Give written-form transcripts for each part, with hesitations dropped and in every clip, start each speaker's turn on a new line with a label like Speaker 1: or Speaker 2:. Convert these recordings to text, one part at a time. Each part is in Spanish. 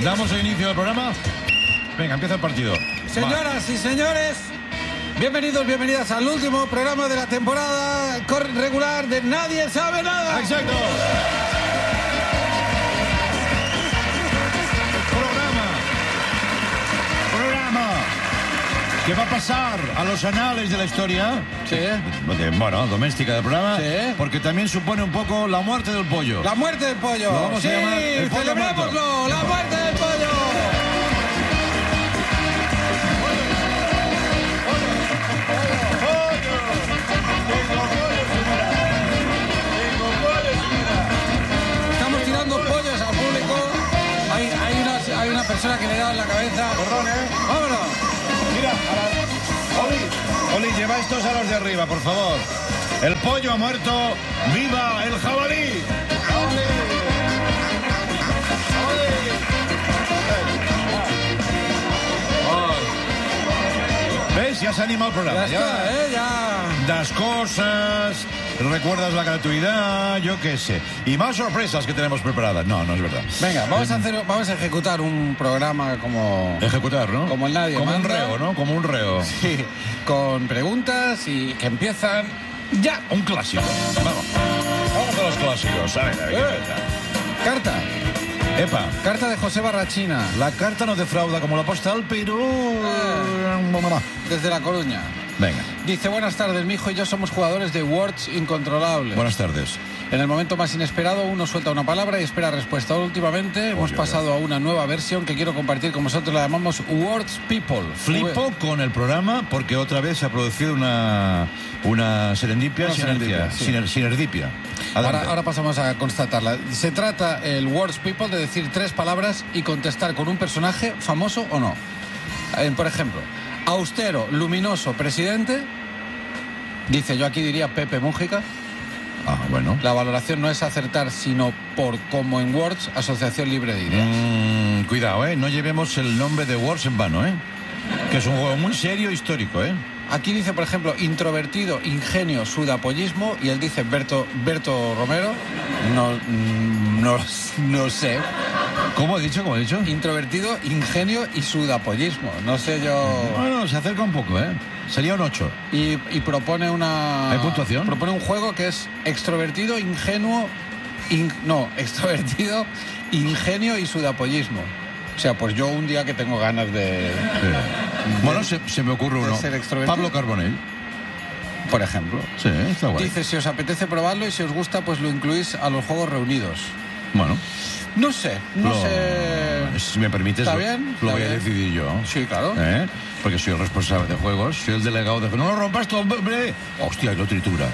Speaker 1: ¿Damos el inicio del programa? Venga, empieza el partido.
Speaker 2: Señoras y señores, bienvenidos, bienvenidas al último programa de la temporada regular de Nadie Sabe Nada.
Speaker 1: ¡Exacto! Programa que va a pasar a los anales de la historia.
Speaker 2: Sí.
Speaker 1: Bueno, doméstica del programa.
Speaker 2: Sí.
Speaker 1: Porque también supone un poco la muerte del pollo.
Speaker 2: La muerte del pollo.
Speaker 1: Lo vamos a
Speaker 2: sí,
Speaker 1: llamar el pollo
Speaker 2: celebrémoslo.
Speaker 1: muerto.
Speaker 2: La muerte del pollo. Estamos tirando pollos al público. Hay una persona que le da en la cabeza.
Speaker 1: Perdón,
Speaker 2: ¡Vámonos!
Speaker 1: Mira, Oli, lleva estos a los de arriba, por favor. El pollo ha muerto. ¡Viva el jabalí! ¿Ves? Ya se ha animado el programa.
Speaker 2: Ya está, ya.
Speaker 1: Das cosas, recuerdas la gratuidad, yo qué sé. Y más sorpresas que tenemos preparadas. No, no es verdad.
Speaker 2: Venga, vamos a ejecutar un programa como...
Speaker 1: Ejecutar, ¿no?
Speaker 2: Como el nadie
Speaker 1: Como un
Speaker 2: manda.
Speaker 1: reo, ¿no? Como un reo.
Speaker 2: Sí, con preguntas y que empiezan ya.
Speaker 1: Un clásico. Vamos a los clásicos. A ver, ¿qué pasa?
Speaker 2: Carta.
Speaker 1: Epa.
Speaker 2: Carta de José Barrachina.
Speaker 1: La carta no defrauda como la postal, pero...
Speaker 2: Desde La Coruña.
Speaker 1: Venga.
Speaker 2: Dice, buenas tardes, mi hijo y yo somos jugadores de Words Incontrolables.
Speaker 1: Buenas tardes.
Speaker 2: En el momento más inesperado, uno suelta una palabra y espera respuesta. Últimamente hemos pasado a una nueva versión que quiero compartir con vosotros. La llamamos Words People.
Speaker 1: Flipo con el programa porque otra vez se ha producido una serendipia. Sinergipia.
Speaker 2: Ahora pasamos a constatarla. Se trata el Words People de decir tres palabras y contestar con un personaje famoso o no. Por ejemplo, austero, luminoso, presidente. Dice, yo aquí diría Pepe Mújica.
Speaker 1: Ah, bueno.
Speaker 2: La valoración no es acertar, sino por como en Words, asociación libre de ideas.
Speaker 1: Cuidado, no llevemos el nombre de Words en vano, que es un juego muy serio e histórico,
Speaker 2: Aquí dice, por ejemplo, introvertido, ingenio, sudapollismo, y él dice Berto Romero. No sé.
Speaker 1: ¿Cómo he dicho?
Speaker 2: Introvertido, ingenio y sudapollismo. No sé yo.
Speaker 1: Bueno, se acerca un poco, Sería un 8.
Speaker 2: Y propone una...
Speaker 1: ¿Hay puntuación?
Speaker 2: Propone un juego que es extrovertido, ingenuo... extrovertido, ingenio y sudapollismo. O sea, pues yo un día que tengo ganas de...
Speaker 1: Bueno, se me ocurre uno.
Speaker 2: Ser extrovertido.
Speaker 1: Pablo Carbonell.
Speaker 2: Por ejemplo.
Speaker 1: Sí, está guay.
Speaker 2: Dice, si os apetece probarlo y si os gusta, pues lo incluís a los juegos reunidos.
Speaker 1: Bueno.
Speaker 2: No sé.
Speaker 1: Si me permites,
Speaker 2: ¿Está bien?
Speaker 1: Lo voy a
Speaker 2: bien.
Speaker 1: decidir yo.
Speaker 2: Sí, claro.
Speaker 1: Porque soy el responsable de juegos, soy el delegado de... ¡No lo rompas todo, hombre! Hostia, y lo tritura.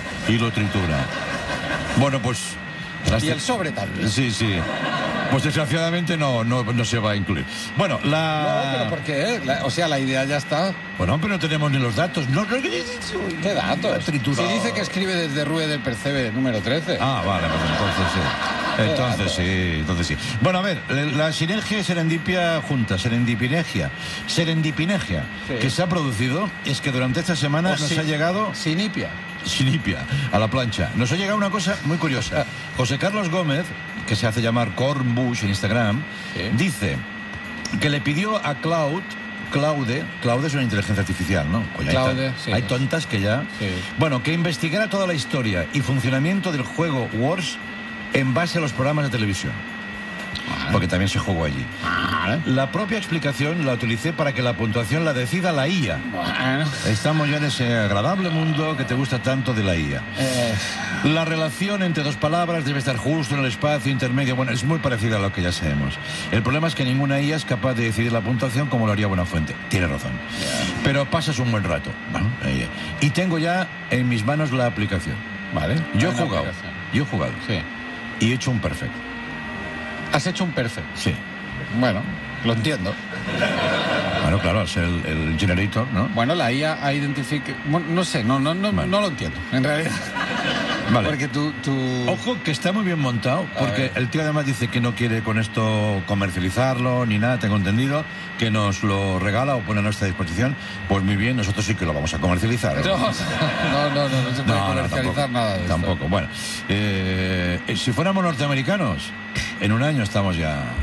Speaker 1: Bueno, pues...
Speaker 2: Y el sobre también.
Speaker 1: Sí. Pues desgraciadamente no se va a incluir. Bueno,
Speaker 2: No, pero ¿por qué? O sea, la idea ya está.
Speaker 1: Bueno, pero no tenemos ni los datos.
Speaker 2: ¿Qué datos?
Speaker 1: Triturado.
Speaker 2: Si dice que escribe desde Rue del Percebe, número 13.
Speaker 1: Ah, vale, pues entonces sí. Bueno, a ver, la sinergia y serendipia juntas, serendipinegia,
Speaker 2: Sí.
Speaker 1: que se ha producido es que durante esta semana nos ha llegado...
Speaker 2: Sinipia.
Speaker 1: A la plancha. Nos ha llegado una cosa muy curiosa. José Carlos Gómez, que se hace llamar Cornbush en Instagram, dice que le pidió a Claude es una inteligencia artificial, ¿no? Pues
Speaker 2: Claude, sí.
Speaker 1: Hay tontas que ya...
Speaker 2: Sí.
Speaker 1: Bueno, que investigara toda la historia y funcionamiento del juego Wars en base a los programas de televisión. Porque también se jugó allí. La propia explicación la utilicé para que la puntuación la decida la IA.
Speaker 2: Bueno.
Speaker 1: Estamos ya en ese agradable mundo que te gusta tanto de la IA. La relación entre dos palabras debe estar justo en el espacio intermedio. Bueno, es muy parecida a lo que ya sabemos. El problema es que ninguna IA es capaz de decidir la puntuación como lo haría Buenafuente. Tiene razón. Pero pasas un buen rato. Bueno, y tengo ya en mis manos la aplicación. ¿Vale? Yo he jugado.
Speaker 2: Sí.
Speaker 1: Y he hecho un perfecto.
Speaker 2: ¿Has hecho un perfect?
Speaker 1: Sí.
Speaker 2: Bueno, lo entiendo.
Speaker 1: Bueno, claro, es el generator, ¿no?
Speaker 2: Bueno, la IA ha identificado... Bueno, no sé, no lo entiendo, en realidad.
Speaker 1: Vale.
Speaker 2: Porque tú...
Speaker 1: Ojo, que está muy bien montado, porque el tío además dice que no quiere con esto comercializarlo ni nada, tengo entendido, que nos lo regala o pone a nuestra disposición. Pues muy bien, nosotros sí que lo vamos a comercializar.
Speaker 2: No se puede comercializar nada de
Speaker 1: tampoco.
Speaker 2: esto.
Speaker 1: Bueno, si fuéramos norteamericanos, en un año estamos ya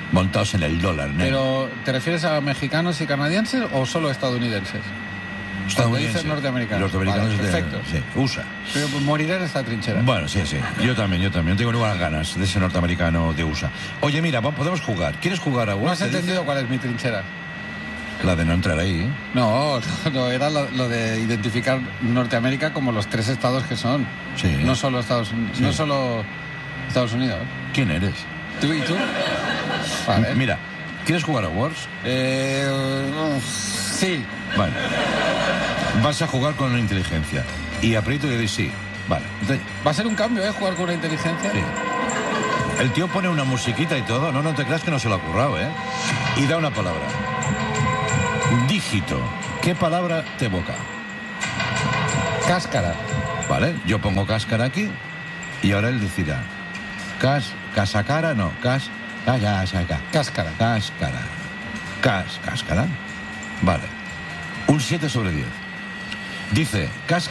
Speaker 1: montados en el dólar, ¿no?
Speaker 2: Pero, ¿te refieres a mexicanos y canadienses o solo estadounidenses?
Speaker 1: Estadounidenses.
Speaker 2: Dices norteamericanos.
Speaker 1: Los norteamericanos
Speaker 2: Vale, perfecto.
Speaker 1: sí, USA.
Speaker 2: Pero moriré en esta trinchera.
Speaker 1: Bueno, sí. Yo también. No tengo ninguna ganas de ese norteamericano de USA. Oye, mira, podemos jugar. ¿Quieres jugar a
Speaker 2: ¿No
Speaker 1: Word?
Speaker 2: has entendido cuál es mi trinchera?
Speaker 1: La de no entrar ahí, ¿eh?
Speaker 2: No, era lo de identificar Norteamérica como los 3 estados que son.
Speaker 1: Sí.
Speaker 2: No solo Estados Unidos.
Speaker 1: Sí.
Speaker 2: No solo Estados Unidos.
Speaker 1: ¿Quién eres?
Speaker 2: ¿Tú y tú? Vale.
Speaker 1: Mira, ¿quieres jugar a Words?
Speaker 2: Sí.
Speaker 1: Vale. Vas a jugar con una inteligencia. Y aprieto y le doy sí. Vale. Entonces,
Speaker 2: Va a ser un cambio, jugar con una inteligencia.
Speaker 1: sí. El tío pone una musiquita y todo. No te creas que no se lo ha currado, ¿eh? Y da una palabra. Dígito. ¿Qué palabra te evoca?
Speaker 2: Cáscara.
Speaker 1: Vale, yo pongo cáscara aquí y ahora él decidirá. Casacara, no. Cáscara.
Speaker 2: Cáscara.
Speaker 1: Cáscara. Vale. Un 7/10. Dice, cáscara.